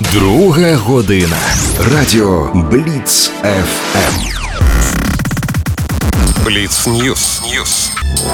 Друга година. Радіо Бліц ФМ. Бліц Ньюс.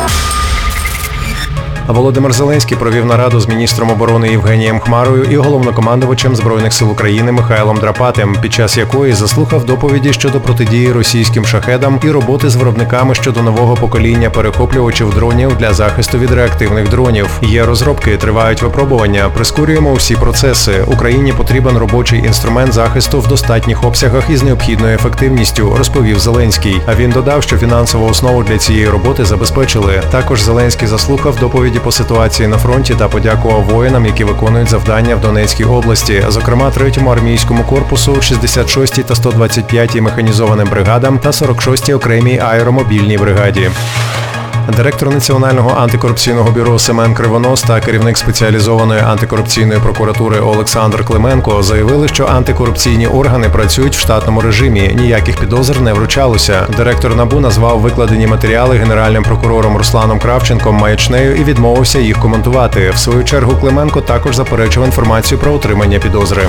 Володимир Зеленський провів нараду з міністром оборони Євгенієм Хмарою і головнокомандувачем Збройних сил України Михайлом Драпатим, під час якої заслухав доповіді щодо протидії російським шахедам і роботи з виробниками щодо нового покоління перехоплювачів дронів для захисту від реактивних дронів. Є розробки, тривають випробування, прискорюємо всі процеси. Україні потрібен робочий інструмент захисту в достатніх обсягах і з необхідною ефективністю, розповів Зеленський. А він додав, що фінансову основу для цієї роботи забезпечили. Також Зеленський заслухав доповіді по ситуації на фронті та подякував воїнам, які виконують завдання в Донецькій області, зокрема 3-му армійському корпусу, 66-й та 125-й механізованим бригадам та 46-й окремій аеромобільній бригаді. Директор Національного антикорупційного бюро Семен Кривонос та керівник спеціалізованої антикорупційної прокуратури Олександр Клименко заявили, що антикорупційні органи працюють в штатному режимі, ніяких підозр не вручалося. Директор НАБУ назвав викладені матеріали генеральним прокурором Русланом Кравченком маячнею і відмовився їх коментувати. В свою чергу Клименко також заперечив інформацію про отримання підозри.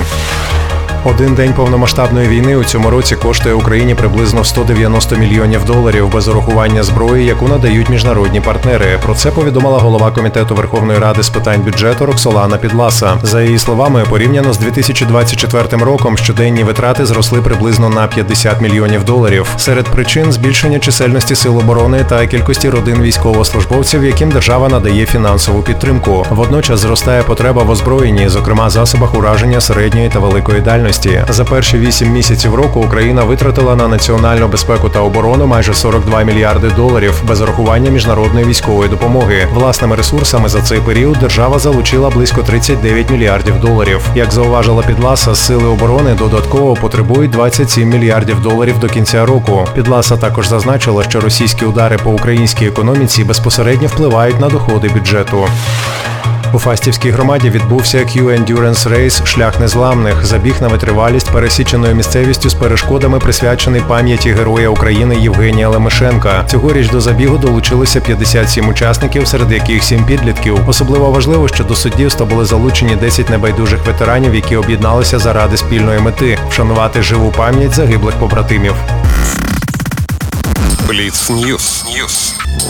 Один день повномасштабної війни у цьому році коштує Україні приблизно $190 мільйонів без урахування зброї, яку надають міжнародні партнери. Про це повідомила голова Комітету Верховної Ради з питань бюджету Роксолана Підласа. За її словами, порівняно з 2024 роком щоденні витрати зросли приблизно на $50 мільйонів. Серед причин – збільшення чисельності сил оборони та кількості родин військовослужбовців, яким держава надає фінансову підтримку. Водночас зростає потреба в озброєнні, зокрема засобах ураження середньої та великої дальності. За перші 8 місяців року Україна витратила на національну безпеку та оборону майже $42 мільярди без урахування міжнародної військової допомоги. Власними ресурсами за цей період держава залучила близько $39 мільярдів. Як зауважила Підласа, сили оборони додатково потребують $27 мільярдів до кінця року. Підласа також зазначила, що російські удари по українській економіці безпосередньо впливають на доходи бюджету. У Фастівській громаді відбувся Q-Endurance Race «Шлях незламних». Забіг на витривалість пересіченою місцевістю з перешкодами, присвячений пам'яті Героя України Євгенія Лемишенка. Цьогоріч до забігу долучилося 57 учасників, серед яких 7 підлітків. Особливо важливо, що до суддівства були залучені 10 небайдужих ветеранів, які об'єдналися заради спільної мети – вшанувати живу пам'ять загиблих побратимів. Бліц Ньюс.